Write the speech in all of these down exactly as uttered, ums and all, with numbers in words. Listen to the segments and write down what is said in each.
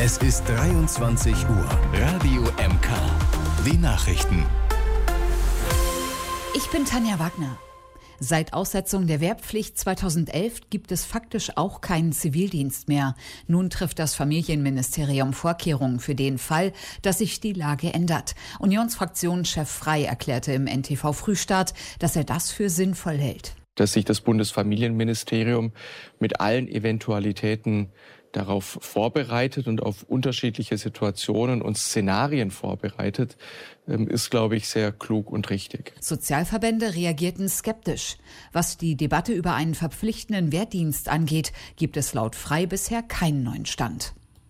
Es ist dreiundzwanzig Uhr. Radio M K. Die Nachrichten. Ich bin Tanja Wagner. Seit Aussetzung der Wehrpflicht zweitausendelf gibt es faktisch auch keinen Zivildienst mehr. Nun trifft das Familienministerium Vorkehrungen für den Fall, dass sich die Lage ändert. Unionsfraktionschef Frey erklärte im N T V Frühstart, dass er das für sinnvoll hält. Dass sich das Bundesfamilienministerium mit allen Eventualitäten darauf vorbereitet und auf unterschiedliche Situationen und Szenarien vorbereitet, ist, glaube ich, sehr klug und richtig. Sozialverbände reagierten skeptisch. Was die Debatte über einen verpflichtenden Wehrdienst angeht, gibt es laut Frey bisher keinen neuen Stand.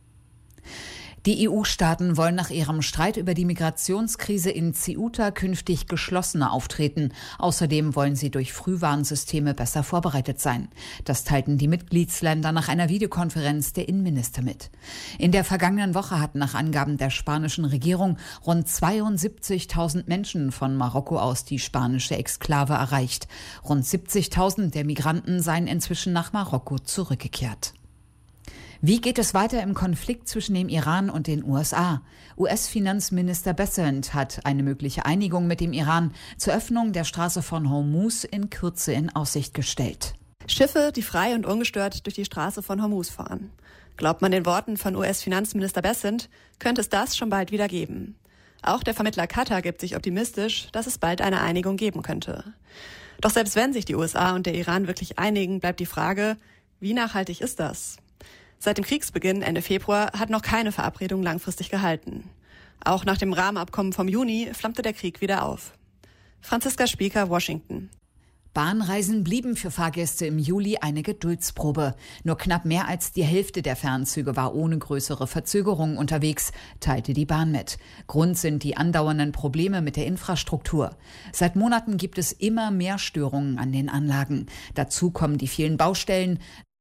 Die E U-Staaten wollen nach ihrem Streit über die Migrationskrise in Ceuta künftig geschlossener auftreten. Außerdem wollen sie durch Frühwarnsysteme besser vorbereitet sein. Das teilten die Mitgliedsländer nach einer Videokonferenz der Innenminister mit. In der vergangenen Woche hatten nach Angaben der spanischen Regierung rund zweiundsiebzigtausend Menschen von Marokko aus die spanische Exklave erreicht. Rund siebzigtausend der Migranten seien inzwischen nach Marokko zurückgekehrt. Wie geht es weiter im Konflikt zwischen dem Iran und den U S A? U S-Finanzminister Bessent hat eine mögliche Einigung mit dem Iran zur Öffnung der Straße von Hormuz in Kürze in Aussicht gestellt. Schiffe, die frei und ungestört durch die Straße von Hormuz fahren. Glaubt man den Worten von U S-Finanzminister Bessent, könnte es das schon bald wieder geben. Auch der Vermittler Katar gibt sich optimistisch, dass es bald eine Einigung geben könnte. Doch selbst wenn sich die U S A und der Iran wirklich einigen, bleibt die Frage, wie nachhaltig ist das? Seit dem Kriegsbeginn Ende Februar hat noch keine Verabredung langfristig gehalten. Auch nach dem Rahmenabkommen vom Juni flammte der Krieg wieder auf. Franziska Spieker, Washington. Bahnreisen blieben für Fahrgäste im Juli eine Geduldsprobe. Nur knapp mehr als die Hälfte der Fernzüge war ohne größere Verzögerungen unterwegs, teilte die Bahn mit. Grund sind die andauernden Probleme mit der Infrastruktur. Seit Monaten gibt es immer mehr Störungen an den Anlagen. Dazu kommen die vielen Baustellen.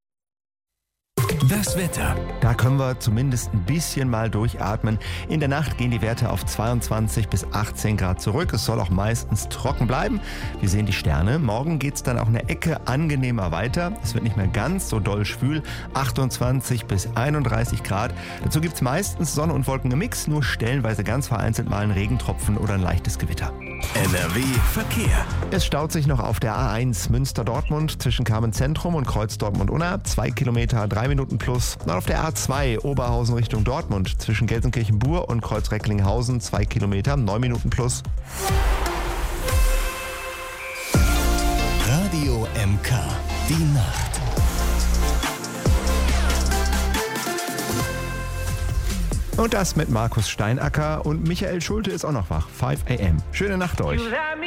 Das Wetter. Da können wir zumindest ein bisschen mal durchatmen. In der Nacht gehen die Werte auf zweiundzwanzig bis achtzehn Grad zurück. Es soll auch meistens trocken bleiben. Wir sehen die Sterne. Morgen geht es dann auch eine Ecke angenehmer weiter. Es wird nicht mehr ganz so doll schwül. achtundzwanzig bis einunddreißig Grad. Dazu gibt es meistens Sonne und Wolken im Mix. Nur stellenweise ganz vereinzelt mal ein Regentropfen oder ein leichtes Gewitter. N R W Verkehr. Es staut sich noch auf der A eins Münster-Dortmund zwischen Kamenz-Zentrum und Kreuz Dortmund-Unna. Zwei Kilometer, drei Minuten plus. Und auf der A zwei Oberhausen Richtung Dortmund zwischen Gelsenkirchen-Bur und Kreuz-Recklinghausen. Zwei Kilometer, neun Minuten plus. Radio M K. Die Nacht. Und das mit Markus Steinacker und Michael Schulte ist auch noch wach. fünf a m. Schöne Nacht euch.